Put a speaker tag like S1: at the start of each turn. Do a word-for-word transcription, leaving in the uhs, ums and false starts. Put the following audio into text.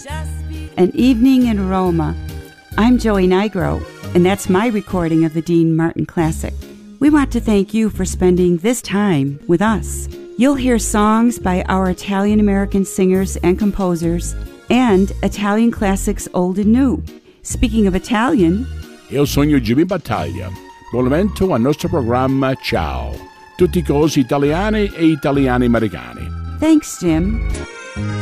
S1: An Evening in Roma. I'm Joey Nigro, and that's my recording of the Dean Martin Classic. We want to thank you for spending this time with us. You'll hear songs by our Italian-American singers and composers and Italian classics old and new. Speaking of Italian,
S2: io sogno Jimmy Battaglia. Buon momento al nostro programma Ciao. Tutti cose italiane e italiani americani.
S1: Thanks, Jim.